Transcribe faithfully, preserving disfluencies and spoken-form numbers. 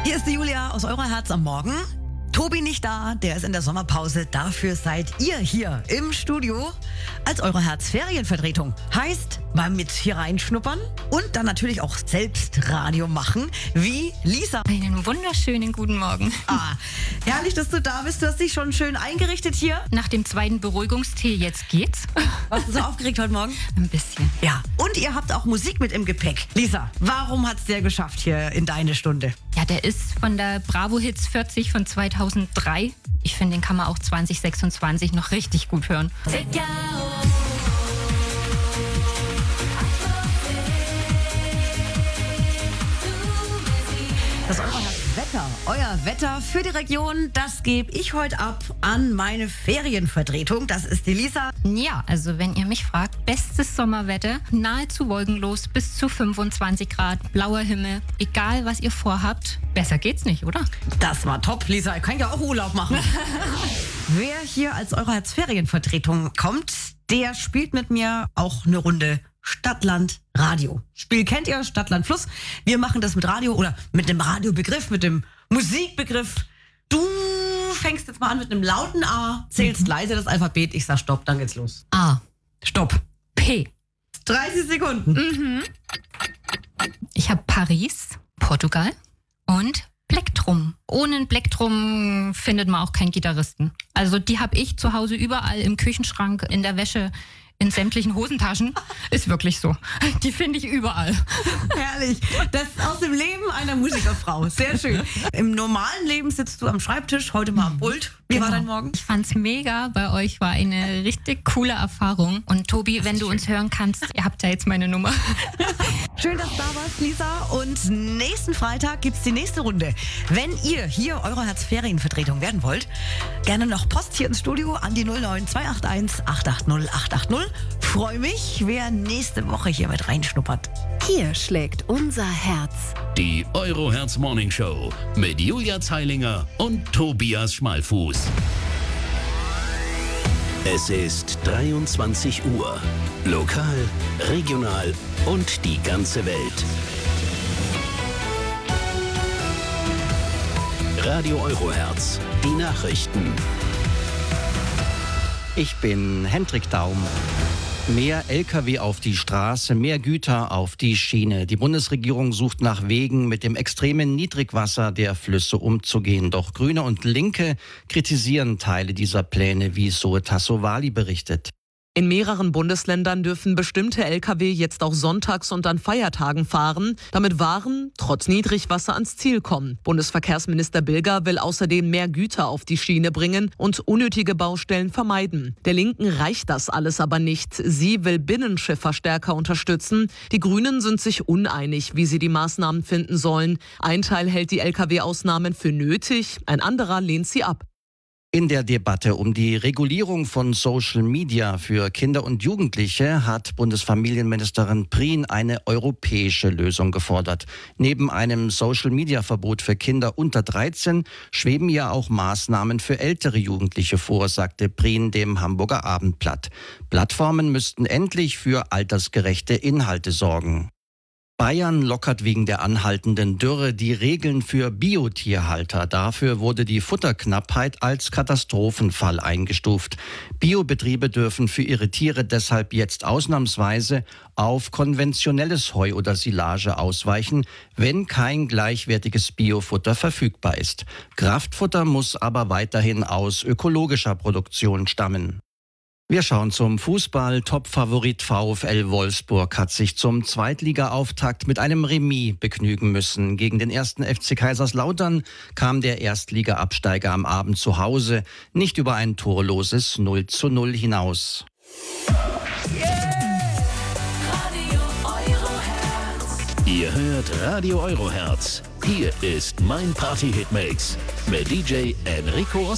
Hier ist die Julia aus Eurer Herz am Morgen. Tobi nicht da, der ist in der Sommerpause. Dafür seid ihr hier im Studio als Eure Herz-Ferienvertretung. Heißt, mal mit hier reinschnuppern und dann natürlich auch selbst Radio machen, wie Lisa. Einen wunderschönen guten Morgen. Ah, herrlich, dass du da bist. Du hast dich schon schön eingerichtet hier. Nach dem zweiten Beruhigungstee, jetzt geht's. Warst du so aufgeregt heute Morgen? Ein bisschen. Ja, und ihr habt auch Musik mit im Gepäck. Lisa, warum hat's der geschafft hier in deine Stunde? Ja, der ist von der Bravo Hits vierzig von zweitausenddrei. Ich finde, den kann man auch zwanzig sechsundzwanzig noch richtig gut hören. Das ist euer Wetter, euer Wetter für die Region, das gebe ich heute ab an meine Ferienvertretung. Das ist die Lisa. Ja, also wenn ihr mich fragt, bestes Sommerwetter, nahezu wolkenlos, bis zu fünfundzwanzig Grad, blauer Himmel, egal was ihr vorhabt, besser geht's nicht, oder? Das war top, Lisa. Ich kann ja auch Urlaub machen. Wer hier als eure Ferienvertretung kommt, der spielt mit mir auch eine Runde Stadtland Radio. Spiel kennt ihr, Stadtland Fluss. Wir machen das mit Radio oder mit dem Radiobegriff, mit dem Musikbegriff. Du fängst jetzt mal an mit einem lauten A, zählst mhm. leise das Alphabet, ich sag Stopp, dann geht's los. A. Stopp. P. dreißig Sekunden. Mhm. Ich habe Paris, Portugal und Plektrum. Ohne ein Plektrum findet man auch keinen Gitarristen. Also die habe ich zu Hause überall im Küchenschrank, in der Wäsche, in sämtlichen Hosentaschen. Ist wirklich so. Die finde ich überall. Herrlich. Das ist aus dem Leben einer Musikerfrau. Sehr schön. Im normalen Leben sitzt du am Schreibtisch, heute mal am Pult. Wie genau. war dein Morgen? Ich fand's mega. Bei euch war eine richtig coole Erfahrung. Und Tobi, wenn du schön. uns hören kannst, ihr habt ja jetzt meine Nummer. Schön, dass du da warst, Lisa. Und nächsten Freitag gibt's die nächste Runde. Wenn ihr hier eure Herz-Ferienvertretung werden wollt, gerne noch Post hier ins Studio an die null neun zwei acht eins acht acht null acht acht null. Freue mich, wer nächste Woche hier mit reinschnuppert. Hier schlägt unser Herz. Die Euro Herz Morning Show mit Julia Zeilinger und Tobias Schmalfuß. Es ist dreiundzwanzig Uhr. Lokal, regional und die ganze Welt. Radio Euro Herz. Die Nachrichten. Ich bin Hendrik Daum. Mehr L K W auf die Straße, mehr Güter auf die Schiene. Die Bundesregierung sucht nach Wegen, mit dem extremen Niedrigwasser der Flüsse umzugehen. Doch Grüne und Linke kritisieren Teile dieser Pläne, wie Zoe Tassovali berichtet. In mehreren Bundesländern dürfen bestimmte L K W jetzt auch sonntags und an Feiertagen fahren, damit Waren trotz Niedrigwasser ans Ziel kommen. Bundesverkehrsminister Bilger will außerdem mehr Güter auf die Schiene bringen und unnötige Baustellen vermeiden. Der Linken reicht das alles aber nicht. Sie will Binnenschiffer stärker unterstützen. Die Grünen sind sich uneinig, wie sie die Maßnahmen finden sollen. Ein Teil hält die L K W-Ausnahmen für nötig, ein anderer lehnt sie ab. In der Debatte um die Regulierung von Social Media für Kinder und Jugendliche hat Bundesfamilienministerin Prien eine europäische Lösung gefordert. Neben einem Social-Media-Verbot für Kinder unter dreizehn schweben ja auch Maßnahmen für ältere Jugendliche vor, sagte Prien dem Hamburger Abendblatt. Plattformen müssten endlich für altersgerechte Inhalte sorgen. Bayern lockert wegen der anhaltenden Dürre die Regeln für Biotierhalter. Dafür wurde die Futterknappheit als Katastrophenfall eingestuft. Biobetriebe dürfen für ihre Tiere deshalb jetzt ausnahmsweise auf konventionelles Heu oder Silage ausweichen, wenn kein gleichwertiges Biofutter verfügbar ist. Kraftfutter muss aber weiterhin aus ökologischer Produktion stammen. Wir schauen zum Fußball. Top-Favorit VfL Wolfsburg hat sich zum Zweitliga-Auftakt mit einem Remis begnügen müssen. Gegen den ersten F C Kaiserslautern kam der Erstliga-Absteiger am Abend zu Hause nicht über ein torloses null zu null hinaus. Ihr hört Radio Euro Herz. Hier ist mein Party-Hitmix mit D J Enrico